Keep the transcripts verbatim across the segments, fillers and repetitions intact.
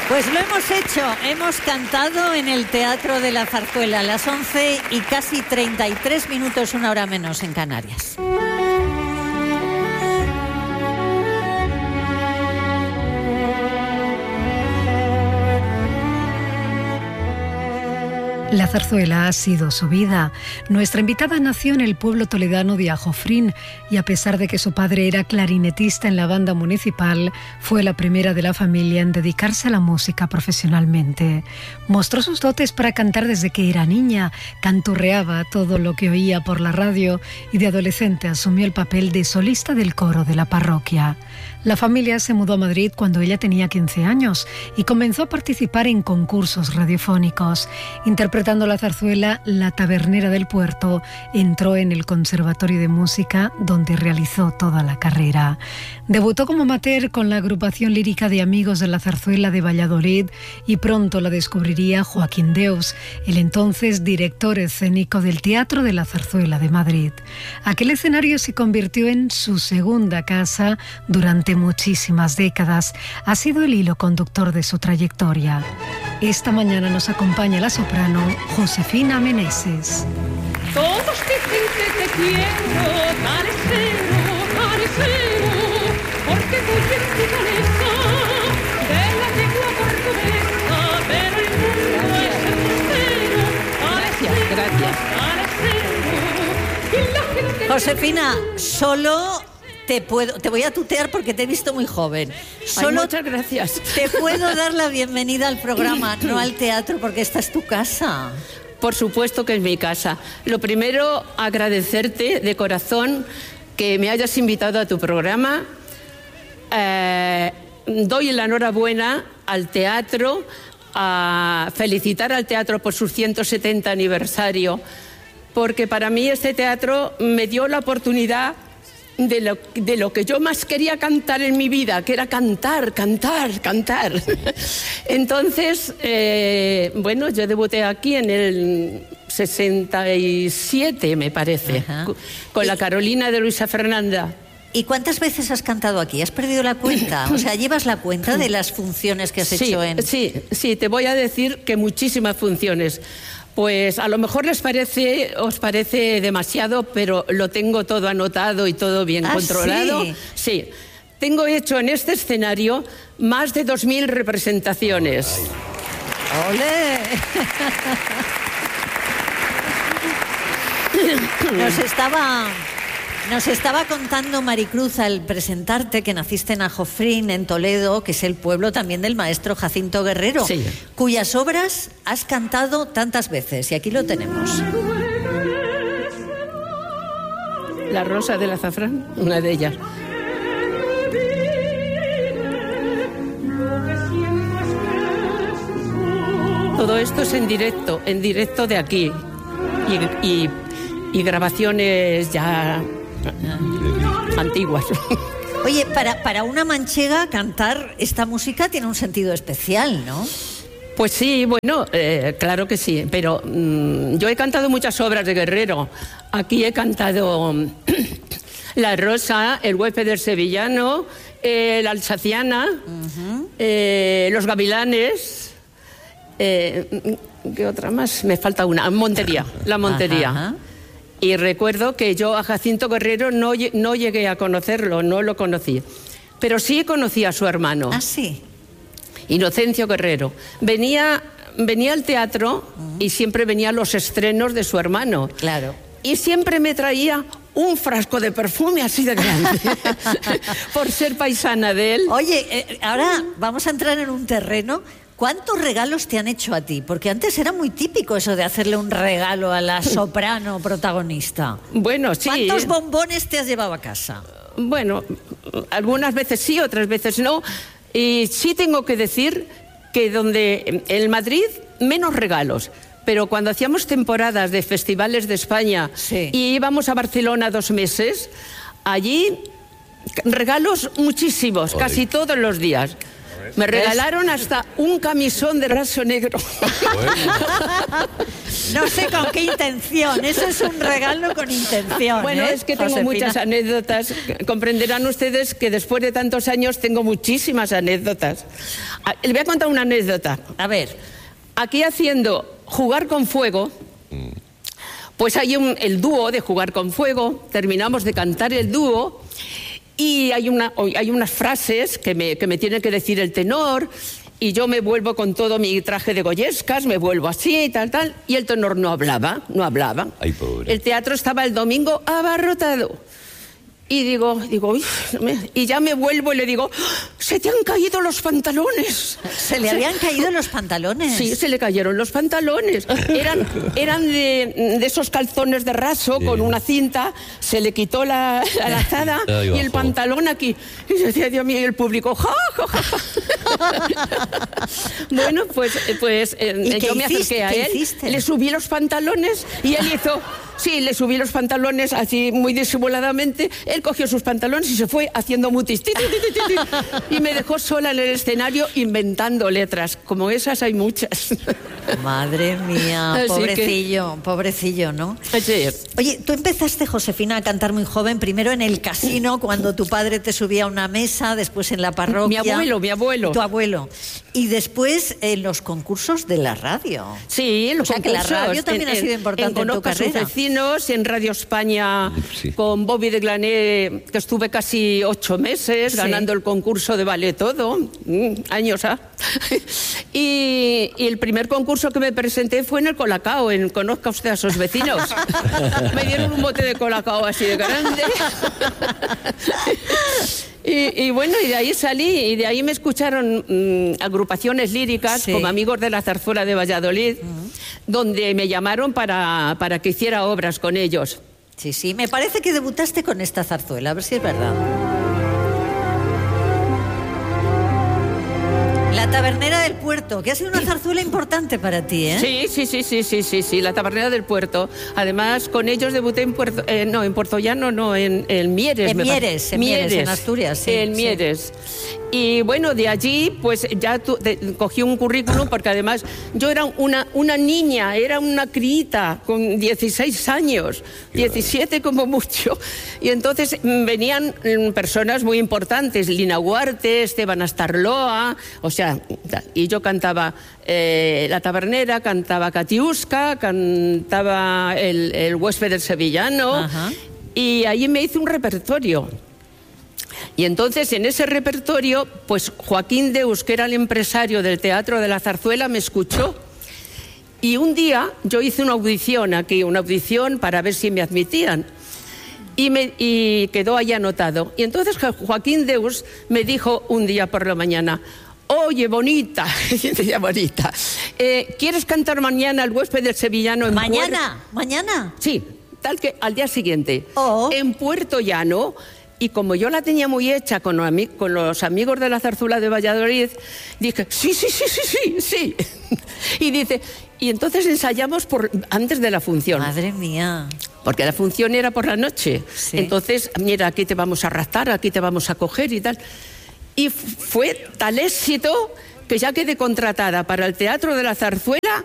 Pues lo hemos hecho, hemos cantado en el Teatro de la Zarzuela a las once y casi treinta y tres minutos, una hora menos en Canarias. La zarzuela ha sido su vida. Nuestra invitada nació en el pueblo toledano de Ajofrín y a pesar de que su padre era clarinetista en la banda municipal, fue la primera de la familia en dedicarse a la música profesionalmente. Mostró sus dotes para cantar desde que era niña, canturreaba todo lo que oía por la radio y de adolescente asumió el papel de solista del coro de la parroquia. La familia se mudó a Madrid cuando ella tenía quince años y comenzó a participar en concursos radiofónicos. Interpretando la zarzuela La Tabernera del Puerto, entró en el Conservatorio de Música, donde realizó toda la carrera. Debutó como amateur con la agrupación lírica de Amigos de la Zarzuela de Valladolid y pronto la descubriría Joaquín Deus, el entonces director escénico del Teatro de la Zarzuela de Madrid. Aquel escenario se convirtió en su segunda casa durante muchísimas décadas. Ha sido el hilo conductor de su trayectoria. Esta mañana nos acompaña la soprano Josefina Meneses. Todos dicen que te quiero, carecero, carecero, porque tú en tu cabeza de la lengua portuguesa, pero el mundo es el tercero. Gracias, gracias. Carecero. Josefina, solo... Te, puedo, te voy a tutear porque te he visto muy joven. Solo Ay, muchas gracias. Te puedo dar la bienvenida al programa, no al teatro, porque esta es tu casa. Por supuesto que es mi casa. Lo primero, agradecerte de corazón que me hayas invitado a tu programa. Eh, doy la enhorabuena al teatro, a felicitar al teatro por su ciento setenta aniversario, porque para mí este teatro me dio la oportunidad De lo, de lo que yo más quería cantar en mi vida, que era cantar, cantar, cantar. Entonces, eh, bueno, yo debuté aquí en el sesenta y siete, me parece, Ajá. con la Carolina de Luisa Fernanda. ¿Y cuántas veces has cantado aquí? ¿Has perdido la cuenta? O sea, ¿llevas la cuenta de las funciones que has sí, hecho en...? Sí, sí, te voy a decir que muchísimas funciones. Pues a lo mejor les parece, os parece demasiado, pero lo tengo todo anotado y todo bien ¿Ah, controlado. Sí? Sí. Tengo hecho en este escenario más de dos mil representaciones. ¡Ole! Nos estaba... Nos estaba contando Maricruz al presentarte que naciste en Ajofrín, en Toledo, que es el pueblo también del maestro Jacinto Guerrero, sí. cuyas obras has cantado tantas veces, y aquí lo tenemos. La Rosa del Azafrán, una de ellas. Todo esto es en directo, en directo de aquí, y, y, y grabaciones ya... antiguas. Oye, para, para una manchega cantar esta música tiene un sentido especial, ¿no? Pues sí, bueno, eh, claro que sí, pero mmm, yo he cantado muchas obras de Guerrero. Aquí he cantado La Rosa, El huésped del sevillano, eh, La Alsaciana, uh-huh. eh, Los Gavilanes, eh, ¿qué otra más? Me falta una, Montería, La Montería. Ajá. Y recuerdo que yo a Jacinto Guerrero no, no llegué a conocerlo, no lo conocí. Pero sí conocí a su hermano. ¿Ah, sí? Inocencio Guerrero. Venía, venía al teatro uh-huh. y siempre venía a los estrenos de su hermano. Claro. Y siempre me traía un frasco de perfume así de grande, por ser paisana de él. Oye, eh, ahora vamos a entrar en un terreno... ¿Cuántos regalos te han hecho a ti? Porque antes era muy típico eso de hacerle un regalo a la soprano protagonista. Bueno, sí. ¿Cuántos bombones te has llevado a casa? Bueno, algunas veces sí, otras veces no. Y sí tengo que decir que donde en Madrid menos regalos. Pero cuando hacíamos temporadas de festivales de España sí. y íbamos a Barcelona dos meses, allí regalos muchísimos, Oye. casi todos los días. Me regalaron hasta un camisón de raso negro. Bueno. No sé con qué intención, eso es un regalo con intención. Bueno, ¿eh? es que tengo Josefina. muchas anécdotas. Comprenderán ustedes que después de tantos años tengo muchísimas anécdotas. Ah, les voy a contar una anécdota. A ver. Aquí haciendo Jugar con Fuego, pues hay un, el dúo de Jugar con Fuego, terminamos de cantar el dúo y hay, una, hay unas frases que me, que me tiene que decir el tenor y yo me vuelvo con todo mi traje de goyescas, me vuelvo así y tal, tal, y el tenor no hablaba, no hablaba. Ay, pobre. El teatro estaba el domingo abarrotado. Y digo, digo, uy, no me... y ya me vuelvo y le digo, se te han caído los pantalones. ¿Se le habían caído los pantalones? Sí, se le cayeron los pantalones. Eran, eran de, de esos calzones de raso, sí, con una cinta, se le quitó la, la lazada y el pantalón aquí. Y yo decía, Dios mío, y el público, ja, ja, ja. Bueno, pues, pues eh, yo me acerqué a él, hiciste? Le subí los pantalones y él hizo... Sí, le subí los pantalones así muy disimuladamente. Él cogió sus pantalones y se fue haciendo mutis. Ti, ti, ti, ti, ti, y me dejó sola en el escenario inventando letras. Como esas hay muchas. Madre mía, así pobrecillo, que... pobrecillo, ¿no? Sí. Oye, tú empezaste, Josefina, a cantar muy joven, primero en el casino, cuando tu padre te subía a una mesa, después en la parroquia. Mi abuelo, mi abuelo. Tu abuelo. Y después en los concursos de la radio. Sí, los o sea, concursos. Que la radio también en, ha sido importante en, en tu carrera. En Radio España, sí, con Bobby de Glané, que estuve casi ocho meses, sí, ganando el concurso de Vale Todo, mm, años, ¿ah? y, y el primer concurso que me presenté fue en el Colacao, en Conozca usted a sus vecinos. Me dieron un bote de Colacao así de grande. Y, y bueno, y de ahí salí, y de ahí me escucharon mmm, agrupaciones líricas, sí, como Amigos de la Zarzuela de Valladolid, uh-huh, donde me llamaron para, para que hiciera obras con ellos. Sí, sí, me parece que debutaste con esta zarzuela, a ver si es verdad. La Tabernera del Puerto, que ha sido una zarzuela importante para ti, ¿eh? Sí, sí, sí, sí, sí, sí, sí, La Tabernera del Puerto. Además, con ellos debuté en Puerto, eh, no, en Puerto Llano, no, en, en Mieres. En Mieres, en Mieres, en Asturias, sí. En Mieres. Sí. Y bueno, de allí, pues ya tu, de, cogí un currículum, porque además yo era una, una niña, era una criita con dieciséis años, diecisiete como mucho. Y entonces venían personas muy importantes, Lina Huarte, Esteban Astarloa, o sea, y yo cantaba eh, La Tabernera, cantaba Catiusca, cantaba El, el huésped del sevillano. Ajá. Y ahí me hice un repertorio. Y entonces en ese repertorio, pues Joaquín Deus, que era el empresario del Teatro de la Zarzuela, me escuchó. Y un día yo hice una audición aquí, una audición para ver si me admitían. Y, me, y quedó ahí anotado. Y entonces Joaquín Deus me dijo un día por la mañana: oye, bonita, decía bonita, eh, ¿quieres cantar mañana El huésped del sevillano en ¿Mañana? Puer... ¿Mañana? Sí, tal que al día siguiente, oh. en Puerto Llano. Y como yo la tenía muy hecha con, con los Amigos de la Zarzuela de Valladolid, dije, sí, sí, sí, sí, sí, sí. Y dice, y entonces ensayamos por, antes de la función. Madre mía. Porque la función era por la noche. Sí. Entonces, mira, aquí te vamos a raptar, aquí te vamos a coger y tal. Y fue tal éxito que ya quedé contratada para el Teatro de la Zarzuela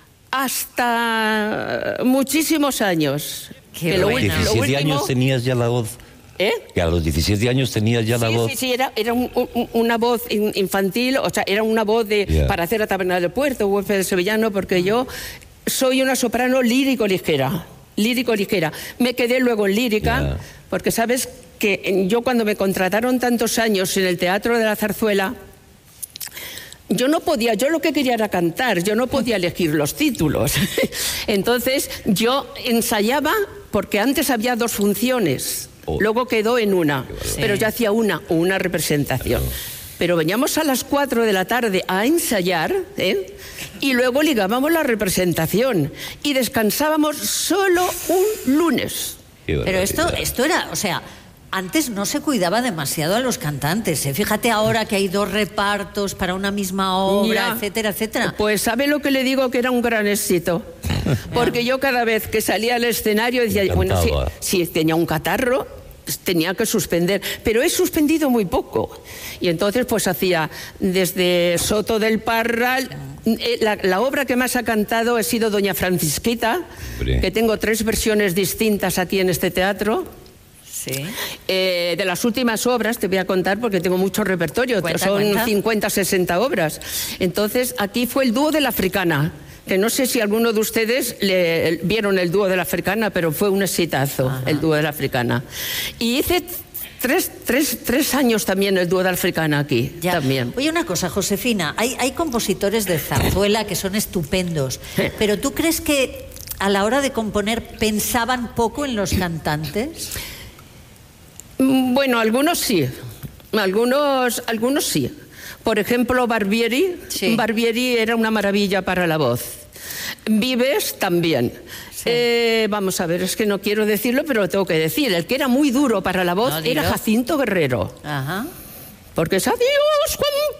hasta muchísimos años. Qué que lo, lo diecisiete último... años tenías ya la voz. ¿Eh? Que a los diecisiete años tenías ya sí, la voz. Sí, sí, era, era un, un, una voz infantil, o sea, era una voz de, yeah. para hacer La Taberna del Puerto, Huésped del Sevillano, porque yo soy una soprano lírico-ligera, lírico-ligera. Me quedé luego en lírica, yeah. porque sabes que yo cuando me contrataron tantos años en el Teatro de la Zarzuela, yo no podía, yo lo que quería era cantar, yo no podía elegir los títulos. Entonces yo ensayaba, porque antes había dos funciones. Oh. Luego quedó en una, sí. pero yo hacía una, una representación. Claro. Pero veníamos a las cuatro de la tarde a ensayar, ¿eh? Y luego ligábamos la representación y descansábamos solo un lunes. Pero esto, esto era, o sea, antes no se cuidaba demasiado a los cantantes, ¿eh? Fíjate ahora que hay dos repartos para una misma obra, ya. etcétera, etcétera. Pues ¿sabe lo que le digo? Que era un gran éxito. Porque yo cada vez que salía al escenario decía, bueno, si, si tenía un catarro, tenía que suspender, pero he suspendido muy poco. Y entonces pues hacía desde Soto del Parral, la, la obra que más ha cantado ha sido Doña Francisquita, Hombre. que tengo tres versiones distintas aquí en este teatro. Sí. Eh, de las últimas obras te voy a contar porque tengo mucho repertorio, cuenta, son cuenta. cincuenta, sesenta obras. Entonces aquí fue el dúo de la Africana, que no sé si alguno de ustedes le, vieron el dúo de la Africana, pero fue un exitazo. Ajá. El dúo de la Africana. Y hice tres, tres, tres años también el dúo de la Africana aquí. Ya. También. Oye, una cosa, Josefina, hay, hay compositores de zarzuela que son estupendos, pero ¿tú crees que a la hora de componer pensaban poco en los cantantes? Bueno, algunos sí, algunos, algunos sí. Por ejemplo, Barbieri, sí. Barbieri era una maravilla para la voz. Vives también. Sí. Eh, vamos a ver, es que no quiero decirlo, pero lo tengo que decir. El que era muy duro para la voz no, era Jacinto Guerrero. Ajá. Porque es adiós, Juan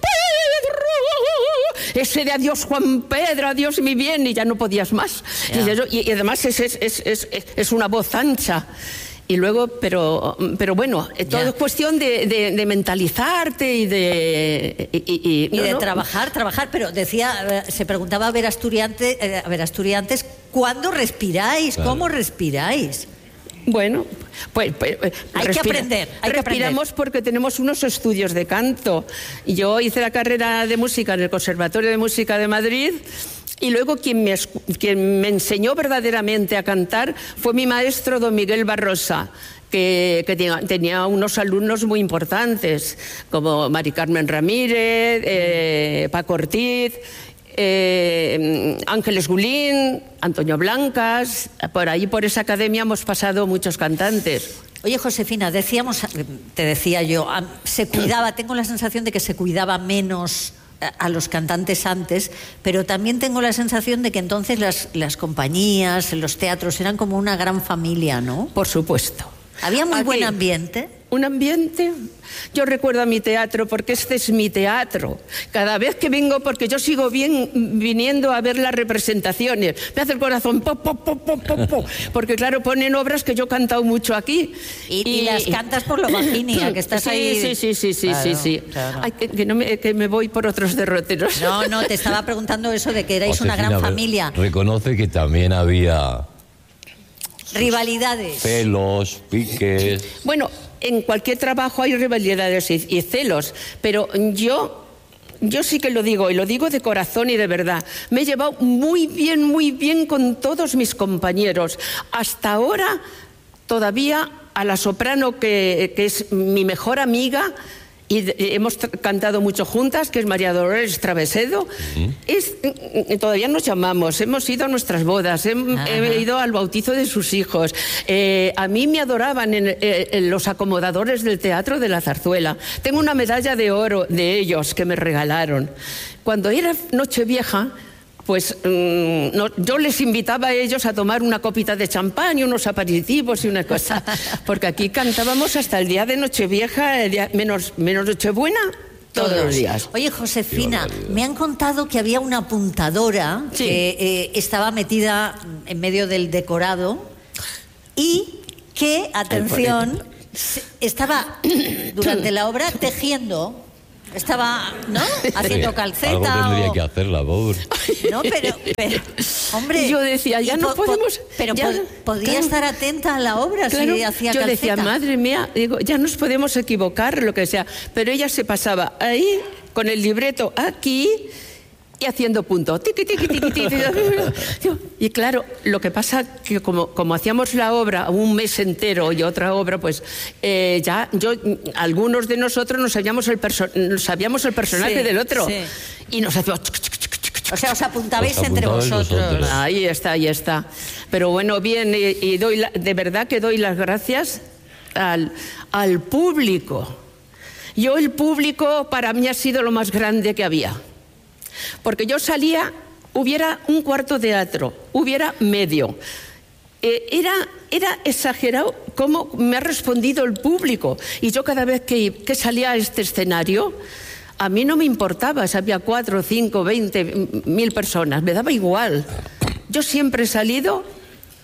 Pedro. Ese de adiós, Juan Pedro, adiós mi bien, y ya no podías más. Y, y además es, es, es, es, es una voz ancha. Y luego, pero, pero bueno, todo ya. es cuestión de, de, de mentalizarte y de... Y, y, y, y no, de no. trabajar, trabajar, pero decía, se preguntaba a ver Asturiante, eh, a ver Asturiantes, ¿cuándo respiráis? Claro. ¿Cómo respiráis? Bueno, pues, pues hay respira, que aprender. Hay respiramos que aprender. Porque tenemos unos estudios de canto. Yo hice la carrera de música en el Conservatorio de Música de Madrid. Y luego quien me, quien me enseñó verdaderamente a cantar fue mi maestro don Miguel Barrosa, que, que tenía, tenía unos alumnos muy importantes, como Mari Carmen Ramírez, eh, Paco Ortiz, eh, Ángeles Gulín, Antonio Blancas. Por ahí, por esa academia, hemos pasado muchos cantantes. Oye, Josefina, decíamos, te decía yo, se cuidaba, tengo la sensación de que se cuidaba menos a los cantantes antes, pero también tengo la sensación de que entonces las, las compañías, los teatros eran como una gran familia, ¿no? Por supuesto. ¿Había muy Aquí, buen ambiente? Un ambiente... Yo recuerdo a mi teatro porque este es mi teatro. Cada vez que vengo, porque yo sigo bien viniendo a ver las representaciones, me hace el corazón po, po, po, po, po, po, porque claro, ponen obras que yo he cantado mucho aquí. Y, y, y las cantas por lo Virginia, que estás sí, ahí. Sí, sí, sí, sí, claro, sí, sí. Claro. Ay, que, que, no me, que me voy por otros derroteros. No, no, te estaba preguntando eso de que erais Josefina, una gran familia. Reconoce que también había... rivalidades. Celos, piques... Bueno... En cualquier trabajo hay rivalidades y, y celos, pero yo, yo sí que lo digo, y lo digo de corazón y de verdad. Me he llevado muy bien, muy bien con todos mis compañeros. Hasta ahora, todavía a la soprano que, que es mi mejor amiga, y hemos cantado mucho juntas, que es María Dolores Travesedo, uh-huh. es, todavía nos llamamos, hemos ido a nuestras bodas, he, he ido al bautizo de sus hijos. Eh, a mí me adoraban en, en los acomodadores del Teatro de la Zarzuela. Tengo una medalla de oro de ellos que me regalaron. Cuando era Nochevieja, pues mmm, no, yo les invitaba a ellos a tomar una copita de champán y unos aperitivos y una cosa, porque aquí cantábamos hasta el día de Nochevieja, el día, menos, menos Nochebuena, todos, todos los días. Oye, Josefina, me han contado que había una apuntadora sí. que eh, estaba metida en medio del decorado y que, atención, estaba durante la obra tejiendo... Estaba, ¿no? Haciendo calceta. Algo tendría o... que hacer la pobre. No, pero, pero hombre. Y yo decía, ya no po podemos. Pero ya, po podía claro, estar atenta a la obra claro, si hacía yo calceta. Yo decía, madre mía, digo, ya nos podemos equivocar, lo que sea. Pero ella se pasaba ahí, con el libreto aquí y haciendo punto. Tiqui, tiqui, tiqui, tiqui. Y claro, lo que pasa que como, como hacíamos la obra un mes entero y otra obra, pues eh, ya yo, algunos de nosotros nos sabíamos el, perso nos sabíamos el personaje sí, del otro. Sí. Y nos hacíamos... O sea, os apuntabais entre vosotros. vosotros. Ahí está, ahí está. Pero bueno, bien, y, y doy la, de verdad que doy las gracias al, al público. Yo, el público, para mí ha sido lo más grande que había. Porque yo salía, hubiera un cuarto de teatro, hubiera medio. Eh, era, era exagerado cómo me ha respondido el público. Y yo cada vez que, que salía a este escenario, a mí no me importaba si había cuatro, cinco, veinte, mil personas, me daba igual. Yo siempre he salido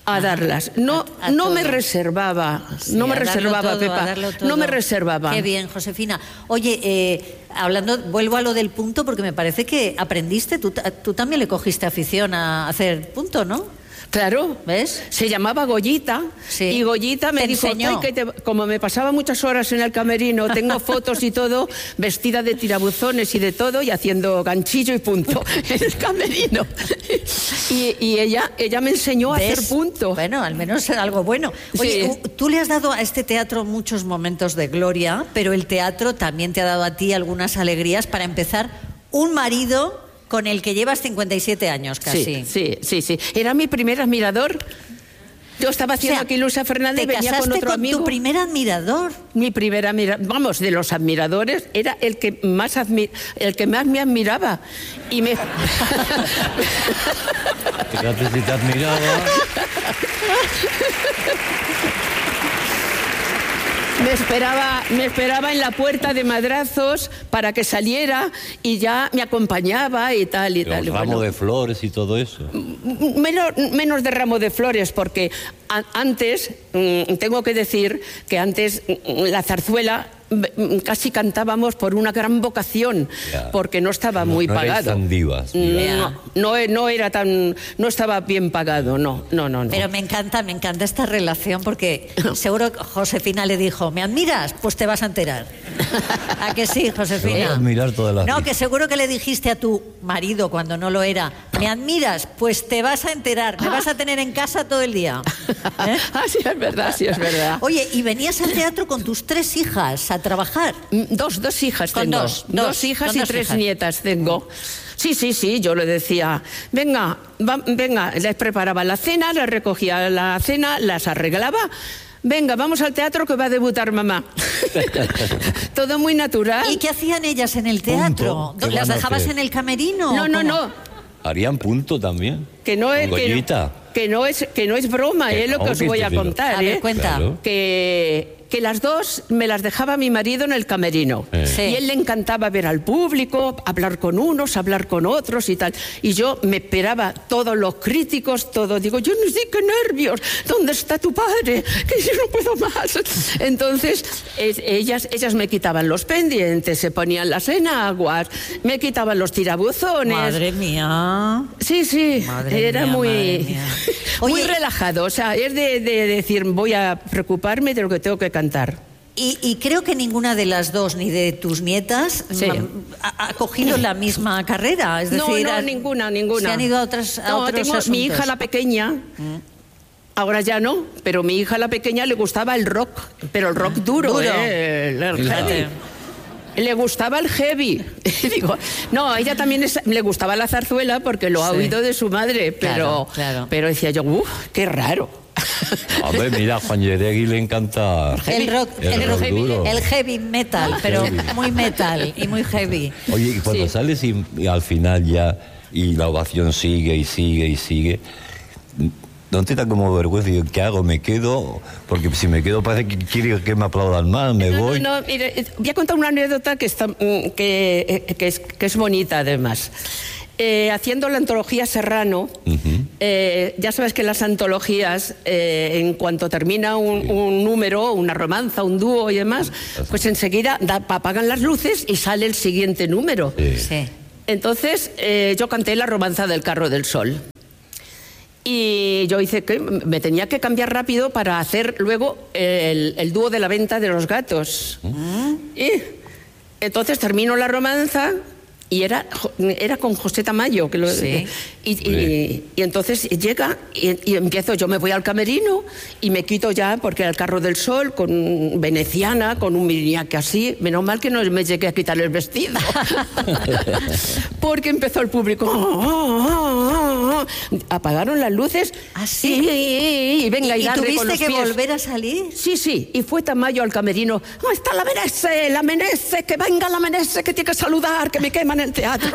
a darlas. No, a, a no me todo. reservaba, Sí, no me a darlo reservaba, todo, Pepa, a darlo todo. no me reservaba. Qué bien, Josefina. Oye, eh, hablando, vuelvo a lo del punto porque me parece que aprendiste, tú, tú también le cogiste afición a hacer punto, ¿no? Claro, ¿Ves? Se llamaba Goyita, Sí. y Goyita me Te dijo, enseñó. "Ay, que te-". Como me pasaba muchas horas en el camerino, tengo fotos y todo, vestida de tirabuzones y de todo, y haciendo ganchillo y punto en el camerino. Y, y ella, ella me enseñó a ¿Ves? hacer punto. Bueno, al menos algo bueno. Oye, Sí. tú le has dado a este teatro muchos momentos de gloria, pero el teatro también te ha dado a ti algunas alegrías. Para empezar, un marido con el que llevas cincuenta y siete años casi. Sí, sí, sí, sí. Era mi primer admirador. Yo estaba haciendo O sea, aquí Luisa Fernández y te venía con casaste otro con amigo. tu primer admirador. Mi primer admirador, vamos, de los admiradores, era el que más admi- el que más me admiraba. Y me Fíjate si te admiraba. Me esperaba, me esperaba en la puerta de Madrazos para que saliera y ya me acompañaba y tal y tal. Los y ramos bueno. de flores y todo eso. Menos, menos de ramo de flores, porque a- antes, mm, tengo que decir que antes mm, la zarzuela mm, casi cantábamos por una gran vocación, Ya. porque no estaba No- muy no erais pagado. tan divas, digamos. No, no, no era tan, no estaba bien pagado, no, no, no. no. Pero me encanta, me encanta esta relación porque seguro que Josefina le dijo, ¿me admiras? Pues te vas a enterar. ¿A que sí, Te voy Josefina? a admirar toda la No, vida. que seguro que le dijiste a tu marido cuando no lo era, ¿me admiras? Pues te vas a enterar, me vas a tener en casa todo el día. ¿Eh? Ah, sí, es verdad, sí, es verdad. Oye, y venías al teatro con tus tres hijas a trabajar. Mm, Dos, dos hijas Con tengo. dos, dos, hijas con y dos tres hijas. nietas tengo. Sí, sí, sí, yo le decía, venga, va- venga, les preparaba la cena, les recogía la cena, las arreglaba. Venga, vamos al teatro que va a debutar mamá. Todo muy natural. ¿Y qué hacían ellas en el teatro? Punto. ¿Qué ¿Las van a dejabas hacer? en el camerino? No, no, ¿Cómo? no. Harían punto también. Que no es Con que no, Goyita. que no es que no es broma, Que es lo no, que os que voy te a digo. contar, A ver, ¿eh? cuenta. Claro. que, que las dos me las dejaba mi marido en el camerino. Eh. Sí. Y él le encantaba ver al público, hablar con unos, hablar con otros y tal. Y yo me esperaba todos los críticos, todo. Digo, yo no sé qué nervios, ¿dónde está tu padre? Que yo no puedo más. Entonces, es- ellas, ellas me quitaban los pendientes, se ponían las enaguas, me quitaban los tirabuzones. Madre mía. Sí, sí, Madre era mía, muy, madre mía. muy Oye, relajado. O sea, es de, de decir, voy a preocuparme de lo que tengo que cantar. Y, y creo que ninguna de las dos, ni de tus nietas, Sí. ma- ha, ha cogido la misma carrera. Es No, decir, no, ha- ninguna, ninguna. Se han ido a, otras, a No, otros tengo asuntos. mi hija la pequeña. Ahora ya no, pero mi hija la pequeña le gustaba el rock, pero el rock duro, Duro. ¿eh? El- el Fíjate. heavy. Le gustaba el heavy. Y digo, no, a ella también es- le gustaba la zarzuela porque lo ha Sí. oído de su madre, pero, Claro, claro. pero decía yo, uff, qué raro. A ver, mira, a Juan Yeregui le encanta El rock, el el, rock heavy, duro. el heavy metal, pero heavy. muy metal y muy heavy. Oye, y cuando Sí. sales y, y al final ya, y la ovación sigue y sigue y sigue, ¿no te da como vergüenza? Y yo, ¿qué hago? ¿Me quedo? Porque si me quedo parece que quiere que me aplaudan más, me No, voy. no, no, mire, eh, voy a contar una anécdota que, está, mm, que, eh, que, es, que es bonita además. Eh, haciendo la antología Serrano, Ujú. eh, ya sabes que las antologías, eh, en cuanto termina un, un número, una romanza, un dúo y demás, pues enseguida da- apagan las luces y sale el siguiente número. Sí. Sí. Entonces eh, yo canté la romanza del Carro del Sol. Y yo hice que me tenía que cambiar rápido para hacer luego el, el dúo de la venta de los gatos. Y entonces termino la romanza y era, jo- era con José Tamayo. Que lo, Sí. y, y- y entonces llega y, y empiezo, yo me voy al camerino y me quito ya, porque era el Carro del Sol, con veneciana, con un miriñaque así. Menos mal que no me llegué a quitar el vestido. Porque empezó el público. "Oh, oh, oh, oh". Apagaron las luces. ¿Ah, sí? Y, y- y venga, y, ¿Y darle con tuviste los que pies. volver a salir? Sí, sí, y fue Tamayo al camerino. ¿Dónde está la Menese? La Menese, que venga la Menese, que tiene que saludar, que me queman el teatro.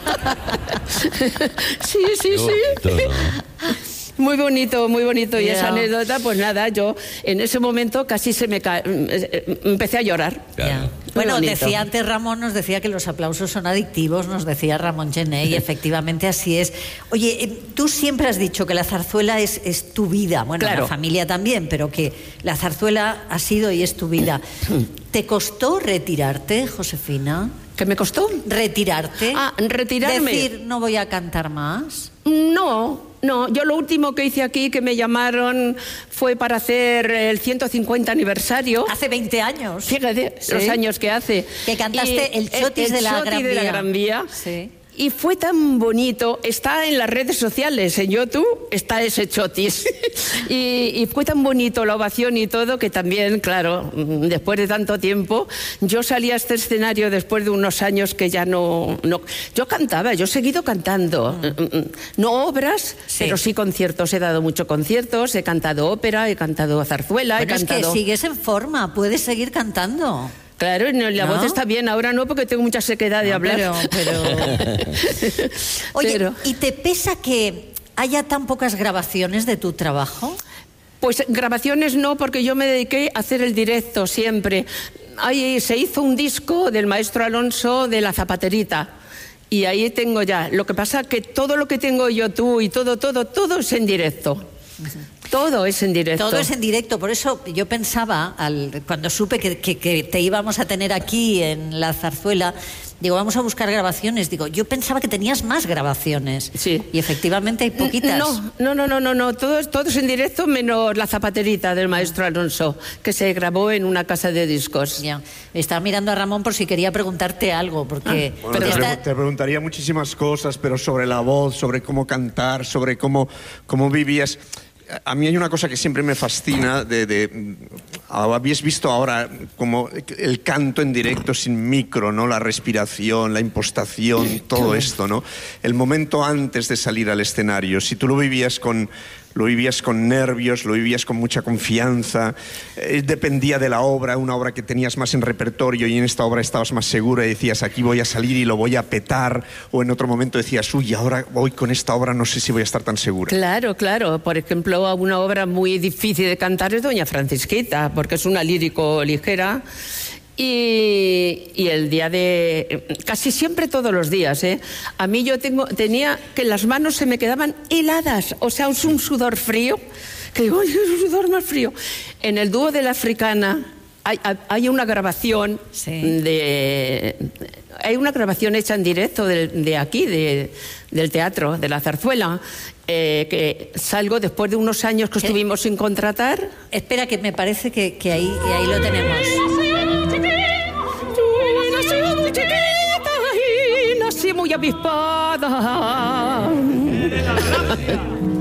sí, sí, Qué sí. bonito, ¿no? Muy bonito, muy bonito. Y Ya. esa anécdota, pues nada, yo en ese momento casi se me ca... empecé a llorar. Claro. Bueno, bonito. decía antes Ramón, nos decía que los aplausos son adictivos, nos decía Ramón Gené, y efectivamente así es. Oye, eh, tú siempre has dicho que la zarzuela es, es tu vida, bueno, Claro. la familia también, pero que la zarzuela ha sido y es tu vida. ¿Te costó retirarte, Josefina? ¿Qué me costó? ¿Retirarte? Ah, retirarme. Decir, no voy a cantar más. No, no. Yo lo último que hice aquí, que me llamaron, fue para hacer el ciento cincuenta aniversario. Hace veinte años. Fíjate, Sí. los años que hace. Que cantaste Y el Chotis de la Chotis Gran de la Vía. Gran Vía. Sí. Y fue tan bonito, está en las redes sociales, en YouTube está ese Chotis. y, y fue tan bonito la ovación y todo, que también, claro, después de tanto tiempo, yo salí a este escenario después de unos años que ya no... no yo cantaba, yo he seguido cantando. No obras, Sí. pero sí conciertos. He dado muchos conciertos, he cantado ópera, he cantado zarzuela, Bueno, he es cantado... que sigues en forma, puedes seguir cantando. Claro, no, la ¿No? voz está bien, ahora no, porque tengo mucha sequedad de No, hablar. Pero, pero... Oye, Pero- ¿y te pesa que haya tan pocas grabaciones de tu trabajo? Pues grabaciones no, porque yo me dediqué a hacer el directo siempre. Ahí se hizo un disco del maestro Alonso de La Zapaterita. Y ahí tengo ya. Lo que pasa que todo lo que tengo yo, tú y todo, todo, todo es en directo. Todo es en directo. Todo es en directo, por eso yo pensaba, al, cuando supe que, que- que te íbamos a tener aquí en la zarzuela, digo, vamos a buscar grabaciones. Digo, yo pensaba que tenías más grabaciones. Sí. Y efectivamente hay poquitas. No, no, no, no, no, no. Todo, es- todo es en directo menos La Zapaterita del maestro Alonso, que se grabó en una casa de discos. Ya. Estaba mirando a Ramón por si quería preguntarte algo, porque... Ah, Bueno, pero te, está- pre- te preguntaría muchísimas cosas, pero sobre la voz, sobre cómo cantar, sobre cómo, cómo vivías. A mí hay una cosa que siempre me fascina, de, de, habéis visto ahora como el canto en directo sin micro, ¿no? La respiración, la impostación, todo esto, ¿no? El momento antes de salir al escenario, si tú lo vivías con... Lo vivías con nervios, lo vivías con mucha confianza, eh, dependía de la obra, una obra que tenías más en repertorio y en esta obra estabas más segura y decías, aquí voy a salir y lo voy a petar, o en otro momento decías, uy, ahora voy con esta obra, no sé si voy a estar tan segura. Claro, claro. Por ejemplo, una obra muy difícil de cantar es Doña Francisquita, porque es una lírico ligera. Y, y el día de... Casi siempre todos los días, ¿eh? A mí yo tengo, tenía que las manos se me quedaban heladas, o sea, es un sudor frío, que digo, ¡ay, es un sudor más frío! En el dúo de la Africana hay, hay una grabación Sí. de... Hay una grabación hecha en directo de, de aquí, de, del teatro, de la zarzuela, eh, que salgo después de unos años que ¿Qué? estuvimos sin contratar. Espera, que me parece que, que ahí, ahí lo tenemos. Nací muy avispada.